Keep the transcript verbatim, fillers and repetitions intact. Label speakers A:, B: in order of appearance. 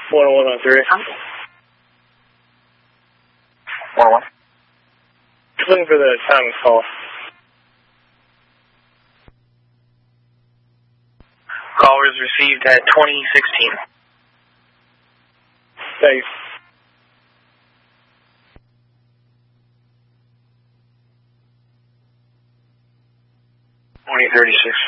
A: one oh one oh three.
B: one oh one.
A: Looking for the Thomas call.
B: Call was received at twenty sixteen.
A: Thanks.
B: twenty thirty-six.